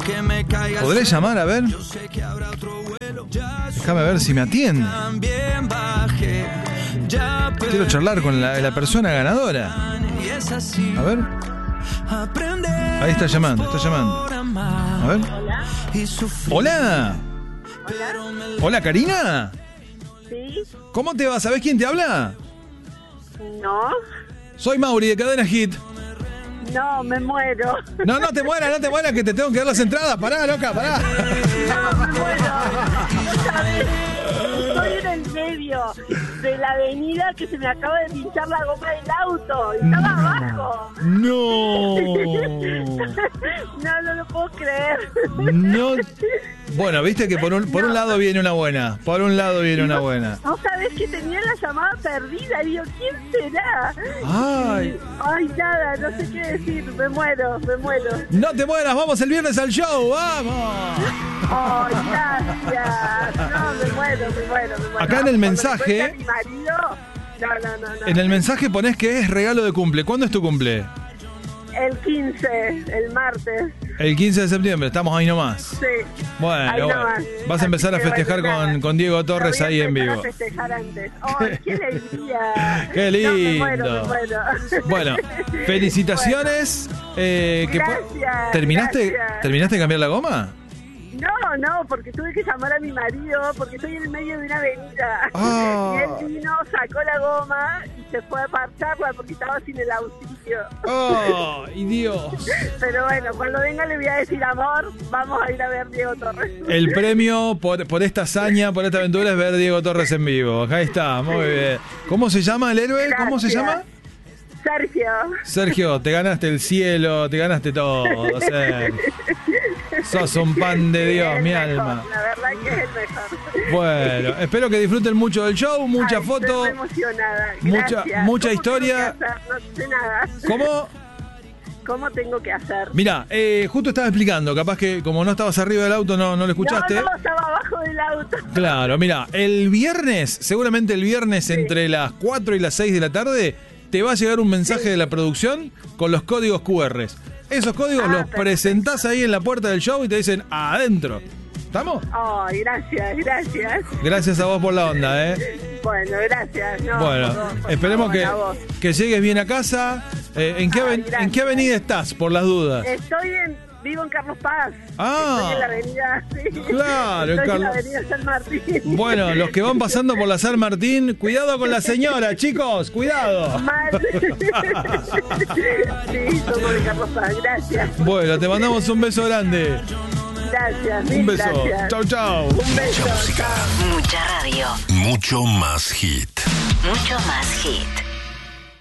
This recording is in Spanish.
¿Podré llamar? A ver. Déjame ver si me atiende. Quiero charlar con la persona ganadora. A ver. Ahí está llamando. A ver. Hola. Hola, Karina. ¿Sí? ¿Cómo te va? ¿Sabés quién te habla? No. Soy Mauri de Cadena Hit. No, me muero. No te mueras, que te tengo que dar las entradas. Pará, loca, pará. No, me muero. ¿Sabes? Estoy en el medio de la avenida que se me acaba de pinchar la goma del auto. Y estaba abajo. No No lo puedo creer. No. Bueno, viste que por un lado viene una buena. Por un lado viene una buena. No sabés que tenía la llamada perdida. Digo, ¿quién será? Ay, nada, no sé qué decir. Me muero. no te mueras, vamos el viernes al show, vamos. Ay, gracias. No, me muero. Acá en el mensaje. Mi marido. No. En el mensaje ponés que es regalo de cumple. ¿Cuándo es tu cumple? El 15, el martes. El 15 de septiembre, estamos ahí nomás. Sí. Bueno, vas a empezar a festejar con Diego Torres ahí en vivo. A festejar antes. ¡Ay, qué alegría! ¡Qué lindo! No, me muero. Bueno, felicitaciones. Gracias. ¿Terminaste de cambiar la goma? No, porque tuve que llamar a mi marido, porque estoy en el medio de una avenida. Oh. Y él vino, sacó la goma y se fue a parcharla porque estaba sin el auxilio. ¡Oh, y Dios! Pero bueno, cuando venga le voy a decir, amor, vamos a ir a ver Diego Torres. El premio por esta hazaña, por esta aventura es ver Diego Torres en vivo. Acá está, muy bien. ¿Cómo se llama el héroe? Gracias. ¿Cómo se llama? Sergio, te ganaste el cielo, te ganaste todo, Sergio. Sos un pan de Dios, mi alma. La verdad que es el mejor. Bueno, espero que disfruten mucho del show, mucha foto. Estoy emocionada. Mucha historia. No sé nada. ¿Cómo tengo que hacer? Mira, justo estaba explicando, capaz que como no estabas arriba del auto no lo escuchaste. No, estaba abajo del auto. Claro, mira, seguramente el viernes sí, entre las 4 y las 6 de la tarde, te va a llegar un mensaje de la producción con los códigos QR. Esos códigos los presentás ahí en la puerta del show y te dicen adentro. ¿Estamos? Ay, gracias. Gracias a vos por la onda, Bueno, gracias. No, bueno, esperemos que llegues bien a casa. ¿En qué avenida estás, por las dudas? Vivo en Carlos Paz. Ah, estoy en la avenida, sí. Claro, en la avenida San Martín. Bueno, los que van pasando por la San Martín, cuidado con la señora, chicos, cuidado. Sí, somos de Carlos Paz, gracias. Bueno, te mandamos un beso grande. Gracias, un beso. Gracias. Chau. Un beso. Mucha música, mucha radio. Mucho más hit. Mucho más hit.